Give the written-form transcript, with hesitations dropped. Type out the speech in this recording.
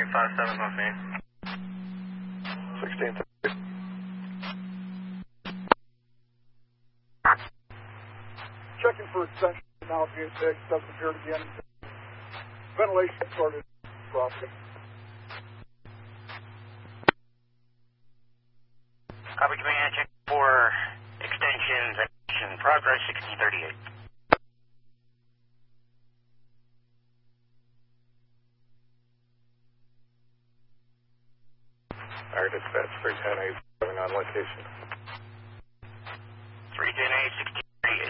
3857 on me. 1630. Checking for extension now, GSX doesn't appear to be any. Ventilation started properly. Copy command, check for extensions and progress 1638. Our dispatch 310 8 on location. 310A 16.